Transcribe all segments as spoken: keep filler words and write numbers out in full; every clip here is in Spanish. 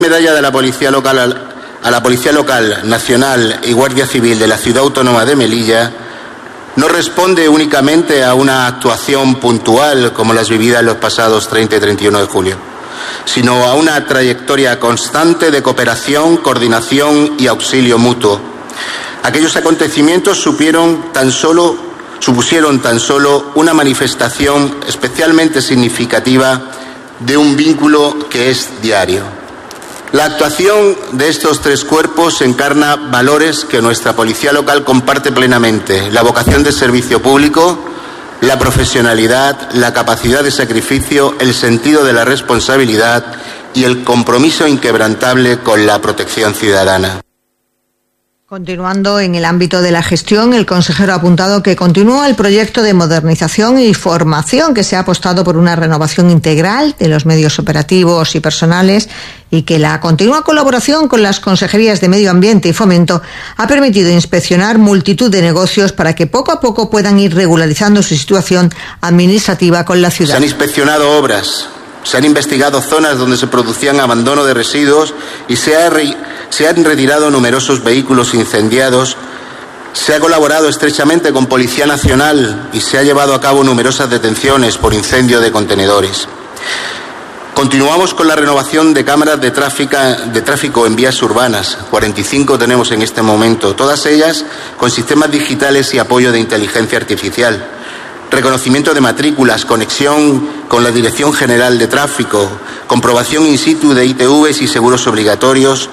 Medalla de la Policía Local a la Policía Local, Nacional y Guardia Civil de la Ciudad Autónoma de Melilla no responde únicamente a una actuación puntual como las vividas en los pasados treinta y treinta y uno de julio, sino a una trayectoria constante de cooperación, coordinación y auxilio mutuo. Aquellos acontecimientos supieron tan solo, supusieron tan solo una manifestación especialmente significativa de un vínculo que es diario. La actuación de estos tres cuerpos encarna valores que nuestra Policía Local comparte plenamente: la vocación de servicio público, la profesionalidad, la capacidad de sacrificio, el sentido de la responsabilidad y el compromiso inquebrantable con la protección ciudadana. Continuando en el ámbito de la gestión, el consejero ha apuntado que continúa el proyecto de modernización y formación, que se ha apostado por una renovación integral de los medios operativos y personales, y que la continua colaboración con las consejerías de Medio Ambiente y Fomento ha permitido inspeccionar multitud de negocios para que poco a poco puedan ir regularizando su situación administrativa con la ciudad. Se han inspeccionado obras, se han investigado zonas donde se producían abandono de residuos y se, ha re, se han retirado numerosos vehículos incendiados. Se ha colaborado estrechamente con Policía Nacional y se ha llevado a cabo numerosas detenciones por incendio de contenedores. Continuamos con la renovación de cámaras de tráfico, de tráfico en vías urbanas. cuarenta y cinco tenemos en este momento, todas ellas con sistemas digitales y apoyo de inteligencia artificial. Reconocimiento de matrículas, conexión con la Dirección General de Tráfico, comprobación in situ de I T Vs y seguros obligatorios.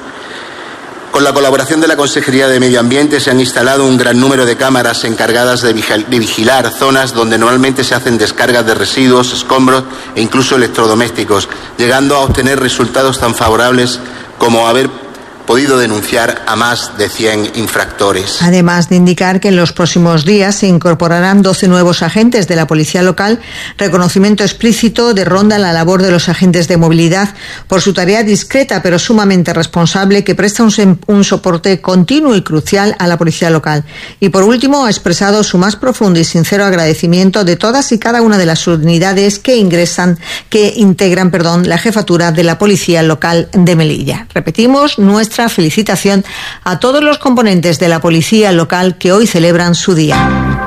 Con la colaboración de la Consejería de Medio Ambiente se han instalado un gran número de cámaras encargadas de vigilar zonas donde normalmente se hacen descargas de residuos, escombros e incluso electrodomésticos, llegando a obtener resultados tan favorables como haber podido denunciar a más de cien infractores. Además de indicar que en los próximos días se incorporarán doce nuevos agentes de la Policía Local, reconocimiento explícito de ronda a la labor de los agentes de movilidad por su tarea discreta pero sumamente responsable, que presta un, un soporte continuo y crucial a la Policía Local. Y por último, ha expresado su más profundo y sincero agradecimiento de todas y cada una de las unidades que ingresan, que integran, perdón, la jefatura de la Policía Local de Melilla. Repetimos, nuestra felicitación a todos los componentes de la Policía Local que hoy celebran su día.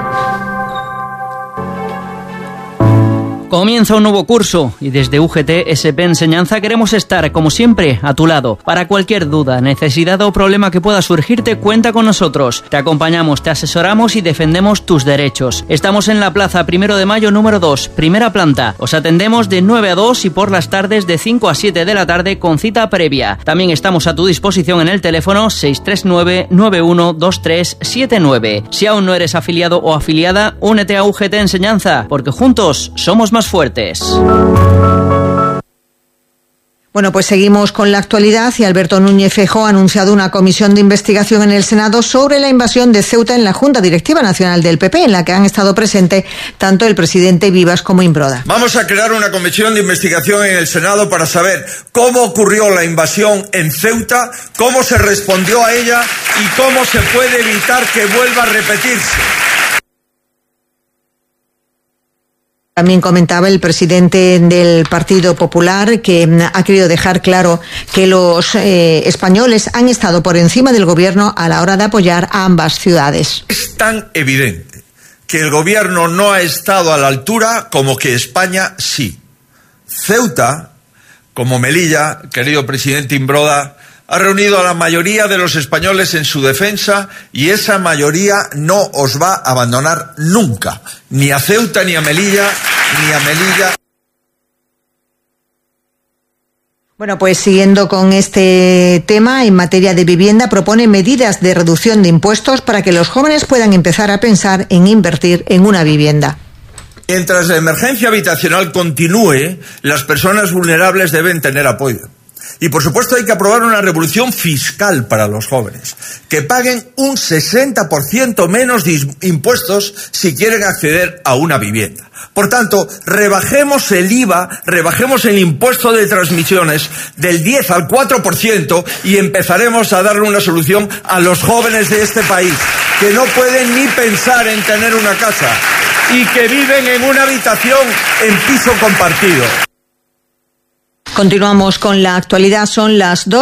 Comienza un nuevo curso y desde U G T S P Enseñanza queremos estar, como siempre, a tu lado. Para cualquier duda, necesidad o problema que pueda surgirte, cuenta con nosotros. Te acompañamos, te asesoramos y defendemos tus derechos. Estamos en la Plaza Primero de Mayo número dos, primera planta. Os atendemos de nueve a dos y por las tardes de cinco a siete de la tarde con cita previa. También estamos a tu disposición en el teléfono seis tres nueve, nueve uno dos tres siete nueve. Si aún no eres afiliado o afiliada, únete a U G T Enseñanza, porque juntos somos más fuertes. Bueno, pues seguimos con la actualidad y Alberto Núñez Feijóo ha anunciado una comisión de investigación en el Senado sobre la invasión de Ceuta en la Junta Directiva Nacional del P P, en la que han estado presentes tanto el presidente Vivas como Imbroda. Vamos a crear una comisión de investigación en el Senado para saber cómo ocurrió la invasión en Ceuta, cómo se respondió a ella y cómo se puede evitar que vuelva a repetirse. También comentaba el presidente del Partido Popular que ha querido dejar claro que los eh, españoles han estado por encima del gobierno a la hora de apoyar a ambas ciudades. Es tan evidente que el gobierno no ha estado a la altura como que España sí. Ceuta, como Melilla, querido presidente Imbroda, ha reunido a la mayoría de los españoles en su defensa y esa mayoría no os va a abandonar nunca, ni a Ceuta ni a Melilla, ni a Melilla. Bueno, pues siguiendo con este tema, en materia de vivienda, propone medidas de reducción de impuestos para que los jóvenes puedan empezar a pensar en invertir en una vivienda. Mientras la emergencia habitacional continúe, las personas vulnerables deben tener apoyo. Y por supuesto hay que aprobar una revolución fiscal para los jóvenes, que paguen un sesenta por ciento menos de impuestos si quieren acceder a una vivienda. Por tanto, rebajemos el I V A, rebajemos el impuesto de transmisiones del diez al cuatro por ciento y empezaremos a darle una solución a los jóvenes de este país, que no pueden ni pensar en tener una casa y que viven en una habitación en piso compartido. Continuamos con la actualidad, son las dos.